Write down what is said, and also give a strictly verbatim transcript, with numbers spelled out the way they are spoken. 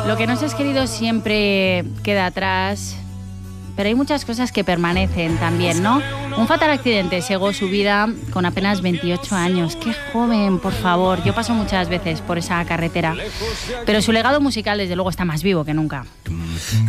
Lo que nos es querido siempre queda atrás, pero hay muchas cosas que permanecen también, ¿no? Un fatal accidente cegó su vida con apenas veintiocho años. ¡Qué joven, por favor! Yo paso muchas veces por esa carretera, pero su legado musical, desde luego, está más vivo que nunca.